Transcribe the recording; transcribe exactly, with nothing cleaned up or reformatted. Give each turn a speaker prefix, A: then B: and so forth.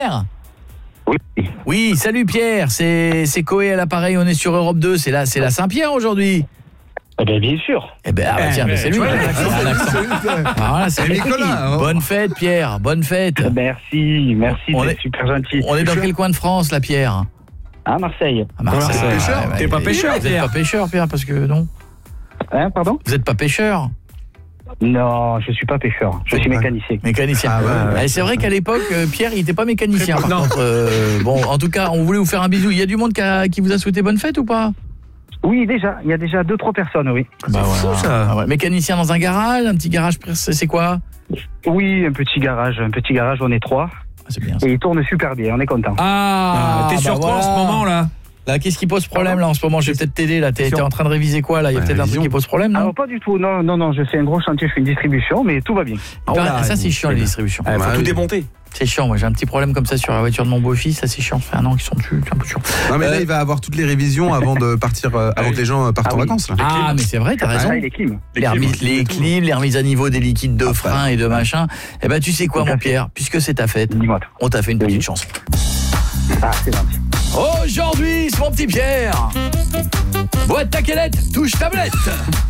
A: Oui.
B: Oui, salut Pierre, c'est c'est Coé à l'appareil, on est sur Europe deux, c'est là, c'est la Saint-Pierre aujourd'hui.
A: Eh bien, bien sûr.
B: Eh ben, ah bah tiens, mais c'est lui.
C: Ouais,
B: Ah, voilà, c'est
C: Nicolas.
B: Bonne fête Pierre, bonne fête.
A: Merci, merci,
B: On
A: c'est
B: est-
A: super gentil.
B: On est dans quel coin de France là Pierre?
A: À Marseille.
B: À Marseille.
C: Voilà, pêcheur.
B: Ouais, ouais,
C: T'es pas
B: mais-
C: pêcheur,
B: Vous êtes
C: Pierre.
B: pas pêcheur Pierre parce que non.
A: Hein, pardon?
B: Vous êtes pas pêcheur?
A: Non, je suis pas pêcheur. Je suis mécanicien.
B: Mécanicien.
C: Ah ouais, ouais.
B: Et c'est vrai qu'à l'époque, euh, Pierre, il était pas mécanicien. Par
C: Non.
B: contre, euh, bon, en tout cas, on voulait vous faire un bisou. Il y a du monde qui, a- qui vous a souhaité bonne fête ou pas?
A: Oui, déjà, il y a déjà deux, trois personnes, oui.
B: Bah
C: fou,
B: voilà.
C: ça.
B: Ah ouais. Mécanicien dans un garage, un petit garage, c'est c'est quoi?
A: Oui, un petit garage, un petit garage, on est trois.
B: Ah, c'est bien ça.
A: Et il tourne super bien, on est content.
B: Ah,
C: Ah, T'es
B: bah
C: sur quoi en
B: voilà.
C: ce moment là?
B: Là, qu'est-ce qui pose problème là en ce moment? Je vais peut-être t'aider là. T'es t'es en train de réviser quoi là? Il y a
C: Ouais,
B: peut-être un truc
C: révision.
B: qui pose problème, non?
A: Alors, pas du tout, non, non, non, je fais un gros chantier, je fais une distribution, mais tout va bien.
B: Il paraît-
C: là,
B: ça c'est
C: il-
B: chiant les distributions.
C: Ah, faut
D: Bah
C: tout
D: oui.
C: démonter.
B: C'est chiant. Moi j'ai un petit problème comme ça sur la voiture de mon beau-fils. Ça c'est chiant. Ça fait un an qu'ils sont dessus. C'est un peu chiant.
D: Non mais
B: Euh,
D: là il va avoir toutes les révisions avant de partir euh, avant que les gens euh, partent
A: Ah
D: en
A: oui.
D: vacances là.
B: Ah mais c'est vrai, t'as raison.
A: Ah, il est clim.
B: Les, remises, les clims, les remises à niveau des liquides de frein et de machin. Eh ben tu sais quoi
A: Tout à
B: mon
A: fait.
B: Pierre, puisque c'est ta fête,
A: Dis-moi tout.
B: on t'a fait une petite
A: Oui.
B: chanson.
A: Ah, c'est gentil.
B: Aujourd'hui, c'est mon petit Pierre. Boîte ta calette, touche tablette.